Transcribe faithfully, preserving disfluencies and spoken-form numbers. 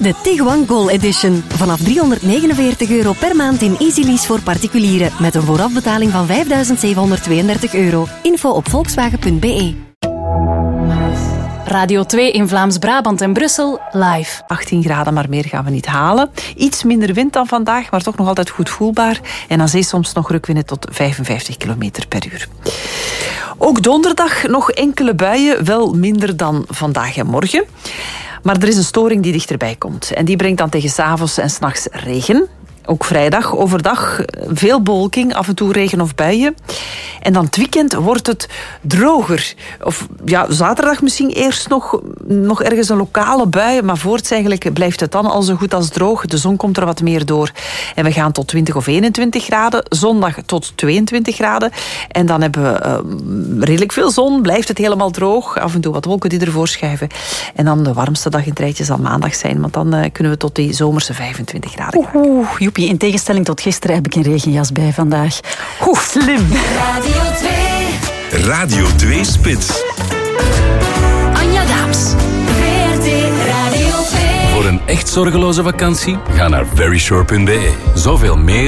De Tiguan Goal Edition. Vanaf driehonderdnegenenveertig euro per maand in Easy Lease voor particulieren. Met een voorafbetaling van vijfduizend zevenhonderdtweeëndertig euro. Info op volkswagen punt b e. Radio twee in Vlaams-Brabant en Brussel, live. achttien graden, maar meer gaan we niet halen. Iets minder wind dan vandaag, maar toch nog altijd goed voelbaar. En aan zee soms nog rukwinden tot vijfenvijftig kilometer per uur. Ook donderdag nog enkele buien, wel minder dan vandaag en morgen. Maar er is een storing die dichterbij komt. En die brengt dan tegen 's avonds en 's nachts regen. Ook vrijdag, overdag, veel bewolking, af en toe regen of buien. En dan het weekend wordt het droger. Of ja, zaterdag misschien eerst nog, nog ergens een lokale bui, maar voorts eigenlijk blijft het dan al zo goed als droog. De zon komt er wat meer door. En we gaan tot twintig of eenentwintig graden. Zondag tot tweeëntwintig graden. En dan hebben we uh, redelijk veel zon, blijft het helemaal droog. Af en toe wat wolken die ervoor schuiven. En dan de warmste dag in het rijtje zal maandag zijn, want dan uh, kunnen we tot die zomerse vijfentwintig graden gaan. Oeh, joepie, in tegenstelling tot gisteren heb ik een regenjas bij vandaag. Oeh, slim. Radio twee. Radio twee Spits. Anja Daams. V R T Radio twee. Voor een echt zorgeloze vakantie, ga naar veryshore punt b e. Zoveel meer